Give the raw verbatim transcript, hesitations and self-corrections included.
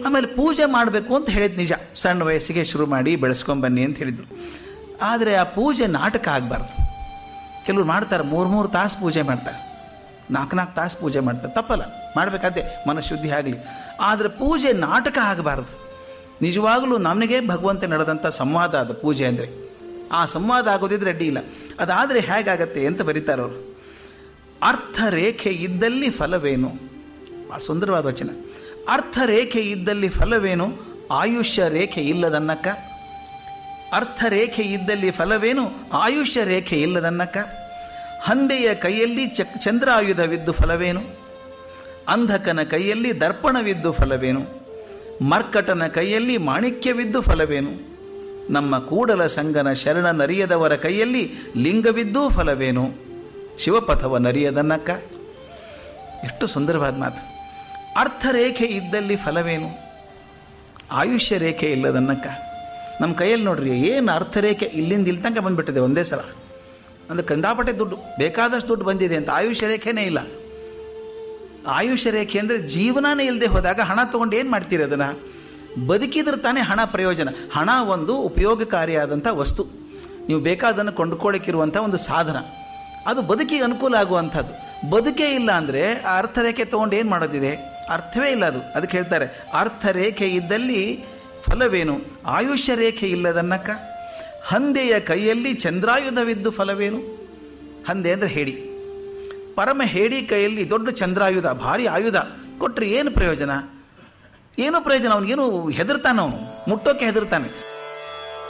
ಆಮೇಲೆ ಪೂಜೆ ಮಾಡಬೇಕು ಅಂತ ಹೇಳಿದ್ದು ನಿಜ, ಸಣ್ಣ ವಯಸ್ಸಿಗೆ ಶುರು ಮಾಡಿ ಬೆಳೆಸ್ಕೊಂಬನ್ನಿ ಅಂತ ಹೇಳಿದರು. ಆದರೆ ಆ ಪೂಜೆ ನಾಟಕ ಆಗಬಾರ್ದು. ಕೆಲವರು ಮಾಡ್ತಾರೆ, ಮೂರು ಮೂರು ತಾಸು ಪೂಜೆ ಮಾಡ್ತಾರೆ, ನಾಲ್ಕು ನಾಲ್ಕು ತಾಸು ಪೂಜೆ ಮಾಡ್ತಾರೆ. ತಪ್ಪಲ್ಲ, ಮಾಡಬೇಕಾದ್ದೆ ಮನಃಶುದ್ಧಿ ಆಗಲಿ. ಆದರೆ ಪೂಜೆ ನಾಟಕ ಆಗಬಾರ್ದು. ನಿಜವಾಗಲೂ ನಮಗೆ ಭಗವಂತ ನಡೆದಂಥ ಸಂವಾದ ಅದು ಪೂಜೆ ಅಂದರೆ. ಆ ಸಂವಾದ ಆಗೋದಿದ್ರೆ ಅಡ್ಡಿ ಇಲ್ಲ. ಅದಾದರೆ ಹೇಗಾಗತ್ತೆ ಅಂತ ಬರೀತಾರೆ ಅವರು. ಅರ್ಥ ರೇಖೆ ಇದ್ದಲ್ಲಿ ಫಲವೇನು, ಭಾಳ ಸುಂದರವಾದ ವಚನ. ಅರ್ಥ ರೇಖೆ ಇದ್ದಲ್ಲಿ ಫಲವೇನು, ಆಯುಷ್ಯ ರೇಖೆ ಇಲ್ಲದನ್ನಕ್ಕ. ಅರ್ಥ ರೇಖೆ ಇದ್ದಲ್ಲಿ ಫಲವೇನು, ಆಯುಷ್ಯ ರೇಖೆ ಇಲ್ಲದನ್ನಕ್ಕ. ಹಂದೆಯ ಕೈಯಲ್ಲಿ ಚಕ್ ಚಂದ್ರಾಯುಧವಿದ್ದು ಫಲವೇನು, ಅಂಧಕನ ಕೈಯಲ್ಲಿ ದರ್ಪಣವಿದ್ದು ಫಲವೇನು, ಮರ್ಕಟನ ಕೈಯಲ್ಲಿ ಮಾಣಿಕ್ಯವಿದ್ದು ಫಲವೇನು, ನಮ್ಮ ಕೂಡಲ ಸಂಗನ ಶರಣ ನರಿಯದವರ ಕೈಯಲ್ಲಿ ಲಿಂಗವಿದ್ದೂ ಫಲವೇನು, ಶಿವಪಥವ ನರಿಯದನ್ನಕ್ಕ. ಎಷ್ಟು ಸುಂದರವಾದ ಮಾತು. ಅರ್ಥರೇಖೆ ಇದ್ದಲ್ಲಿ ಫಲವೇನು, ಆಯುಷ್ಯ ರೇಖೆ ಇಲ್ಲದನ್ನಕ್ಕ. ನಮ್ಮ ಕೈಯಲ್ಲಿ ನೋಡ್ರಿ ಏನು ಅರ್ಥರೇಖೆ ಇಲ್ಲಿಂದ ಇಲ್ಲಿ ತನಕ ಬಂದುಬಿಟ್ಟಿದೆ ಒಂದೇ ಸಲ. ಅಂದರೆ ಕಂದಾಪಟ್ಟೆ ದುಡ್ಡು, ಬೇಕಾದಷ್ಟು ದುಡ್ಡು ಬಂದಿದೆ ಅಂತ. ಆಯುಷ್ಯ ರೇಖೆನೇ ಇಲ್ಲ. ಆಯುಷ್ಯ ರೇಖೆ ಅಂದರೆ ಜೀವನನೇ ಇಲ್ಲದೆ ಹೋದಾಗ ಹಣ ತೊಗೊಂಡು ಏನು ಮಾಡ್ತೀರಿ ಅದನ್ನು? ಬದುಕಿದ್ರೆ ತಾನೇ ಹಣ ಪ್ರಯೋಜನ. ಹಣ ಒಂದು ಉಪಯೋಗಕಾರಿಯಾದಂಥ ವಸ್ತು, ನೀವು ಬೇಕಾದನ್ನು ಕೊಂಡುಕೊಳ್ಳಿಕ್ಕಿರುವಂಥ ಒಂದು ಸಾಧನ. ಅದು ಬದುಕಿಗೆ ಅನುಕೂಲ ಆಗುವಂಥದ್ದು. ಬದುಕೇ ಇಲ್ಲ ಅಂದರೆ ಆ ಅರ್ಥರೇಖೆ ತೊಗೊಂಡು ಏನು ಮಾಡೋದಿದೆ? ಅರ್ಥವೇ ಇಲ್ಲ ಅದು. ಅದಕ್ಕೆ ಹೇಳ್ತಾರೆ ಅರ್ಥರೇಖೆ ಇದ್ದಲ್ಲಿ ಫಲವೇನು, ಆಯುಷ್ಯ ರೇಖೆ ಇಲ್ಲದನ್ನಕ್ಕ. ಹಂದೆಯ ಕೈಯಲ್ಲಿ ಚಂದ್ರಾಯುಧವಿದ್ದು ಫಲವೇನು. ಹಂದೆ ಅಂದರೆ ಹೇಡಿ, ಪರಮ ಹೇಡಿ ಕೈಯಲ್ಲಿ ದೊಡ್ಡ ಚಂದ್ರಾಯುಧ, ಭಾರಿ ಆಯುಧ ಕೊಟ್ಟರೆ ಏನು ಪ್ರಯೋಜನ? ಏನು ಪ್ರಯೋಜನ? ಅವನಿಗೇನು ಹೆದರ್ತಾನೆ, ಅವನು ಮುಟ್ಟೋಕ್ಕೆ ಹೆದರ್ತಾನೆ.